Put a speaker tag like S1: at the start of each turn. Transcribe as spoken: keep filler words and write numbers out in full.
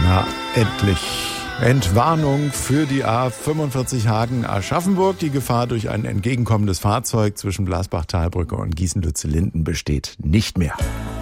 S1: Na, endlich. Entwarnung für die A fünfundvierzig Hagen-Aschaffenburg. Die Gefahr durch ein entgegenkommendes Fahrzeug zwischen Blasbach-Talbrücke und Gießen-Lützellinden besteht nicht mehr.